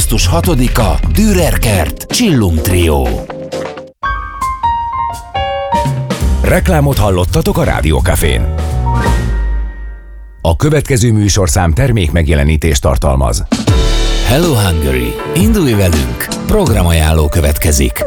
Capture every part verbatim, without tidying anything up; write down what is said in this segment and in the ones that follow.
augusztus hatodika, Dürer kert, Csillum Trio. Reklámot hallottatok a Rádió Cafén. A következő műsorszám termék megjelenítést tartalmaz. Hello Hungary! Indulj velünk! Programajánló következik.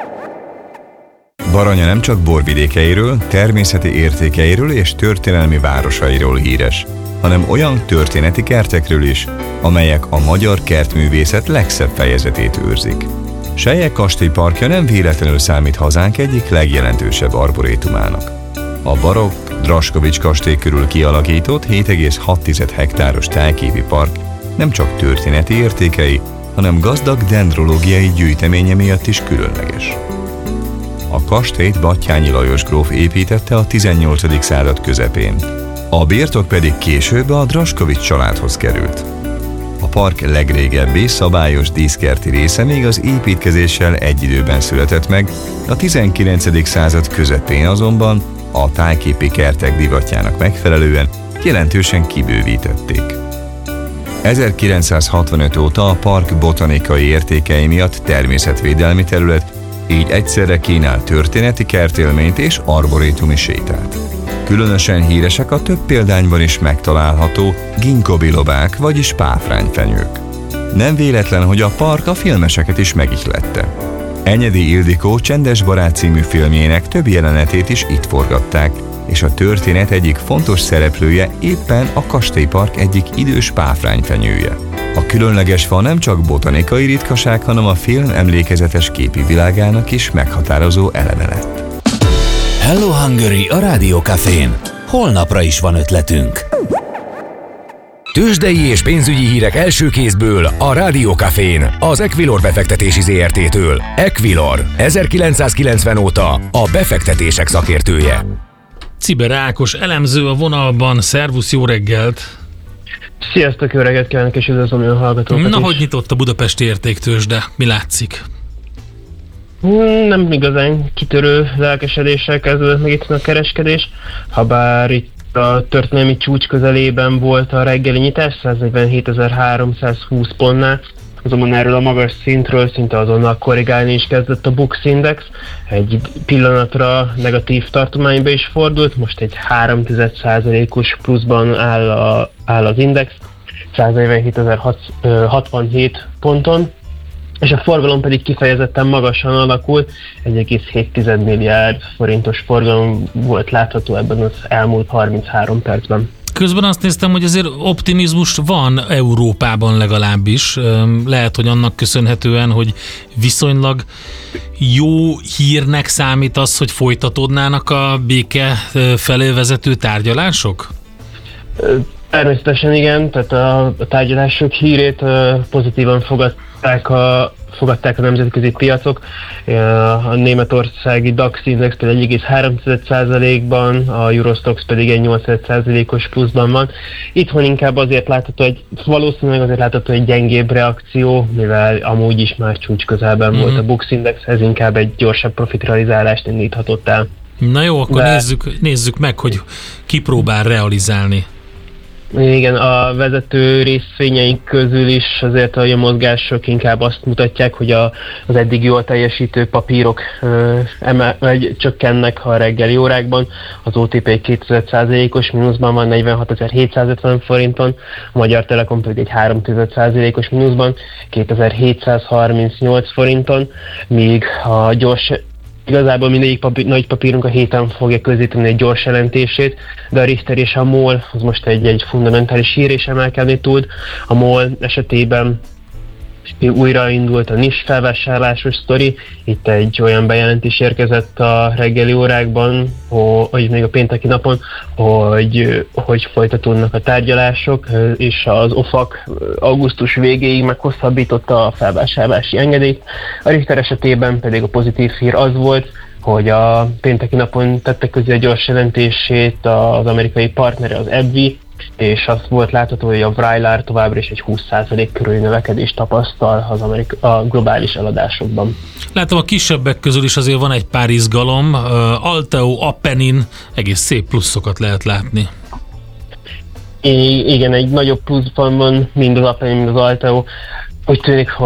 Baranya nem csak borvidékeiről, természeti értékeiről és történelmi városairól híres, hanem olyan történeti kertekről is, amelyek a magyar kertművészet legszebb fejezetét őrzik. Sellyek kastélyparkja nem véletlenül számít hazánk egyik legjelentősebb arborétumának. A barokk Draskovics kastély körül kialakított hét egész hat hektáros tájképi park nem csak történeti értékei, hanem gazdag dendrológiai gyűjteménye miatt is különleges. A kastélyt Batthyány Lajos gróf építette a tizennyolcadik század közepén, a birtok pedig később a Draskovics családhoz került. A park legrégebbi szabályos díszkerti része még az építkezéssel egy időben született meg, a tizenkilencedik század közepén azonban a tájképi kertek divatjának megfelelően jelentősen kibővítették. ezerkilencszázhatvanöt óta a park botanikai értékei miatt természetvédelmi terület, így egyszerre kínál történeti kertélményt és arborétumi sétát. Különösen híresek a több példányban is megtalálható ginkgobilobák, vagyis páfrányfenyők. Nem véletlen, hogy a park a filmeseket is megihlette. Enyedi Ildikó Csendes barát című filmjének több jelenetét is itt forgatták, és a történet egyik fontos szereplője éppen a kastélypark egyik idős páfrányfenyője. A különleges fa nem csak botanikai ritkaság, hanem a film emlékezetes képi világának is meghatározó eleme lett. Hello Hungary a Rádió Cafén. Holnapra is van ötletünk. Tőzsdei és pénzügyi hírek első kézből a Rádió Cafén, az Equilor befektetési zé er té-től. Equilor, ezerkilencszázkilencven óta a befektetések szakértője. Ciber Ákos elemző a vonalban. Szervusz, jó reggelt! Sziasztok, jó reggelt kívánok, és üdvözlöm a hallgatókat. Na, is. hogy nyitott a budapesti értéktőzsde? Mi látszik? Nem igazán kitörő lelkesedéssel kezdődött meg itt a kereskedés, habár itt a történelmi csúcs közelében volt a reggeli nyitás, száznegyvenhétezer-háromszázhúsz pontnál, azonban erről a magas szintről szinte azonnal korrigálni is kezdett a Bux Index, egy pillanatra negatív tartományba is fordult, most egy három egész egy százalékos pluszban áll, a, áll az index, száznegyvenhétezer-hatvanhét ponton, és a forgalom pedig kifejezetten magasan alakul, egy egész hét milliárd forintos forgalom volt látható ebben az elmúlt harminchárom percben. Közben azt néztem, hogy azért optimizmus van Európában legalábbis. Lehet, hogy annak köszönhetően, hogy viszonylag jó hírnek számít az, hogy folytatódnának a béke felé vezető tárgyalások? Természetesen igen, tehát a tárgyalások hírét pozitívan fogadták a, fogadták a nemzetközi piacok. A németországi DAX index pedig egy egész három százalékban, a Eurostoxx pedig egy nyolc százalékos pluszban van. Itthon inkább azért látható, egy, valószínűleg azért látható egy gyengébb reakció, mivel amúgy is már csúcs közelben mm-hmm. volt a Bux Index, ez inkább egy gyorsabb profitrealizálást indíthatott el. Na jó, akkor De... nézzük, nézzük meg, hogy ki próbál realizálni. Igen, a vezető részvényeink közül is azért a mozgások inkább azt mutatják, hogy a, az eddig jól teljesítő papírok ö, emel, vagy csökkennek a reggeli órákban. Az o té pé két százalékos mínuszban van, negyvenhatezer-hétszázötven forinton, a Magyar Telekom pedig egy három százalékos mínuszban, kétezer-hétszázharmincnyolc forinton, míg a gyors Igazából mindegyik papír, nagy papírunk a héten fogja közzétenni egy gyors jelentését, de a Richter és a MOL az most egy, egy fundamentális hír és emelkedni tud. A MOL esetében újraindult a nis felvásárlásos sztori. Itt egy olyan bejelentés érkezett a reggeli órákban, hogy még a pénteki napon, hogy, hogy folytatódnak a tárgyalások, és az o fak augusztus végéig meghosszabbította a felvásárlási engedélyt. A Richter esetében pedig a pozitív hír az volt, hogy a pénteki napon tette közé a gyors jelentését az amerikai partnere, az AbbVie, és azt volt látható, hogy a Vraylar továbbra is egy húsz százalék körüli növekedést tapasztal az Amerika, a globális eladásokban. Látom, a kisebbek közül is azért van egy pár izgalom. Alteo, Appenin, egész szép pluszokat lehet látni. I- igen, egy nagyobb pluszban van mind az Appenin, mind az Alteo. Úgy tűnik,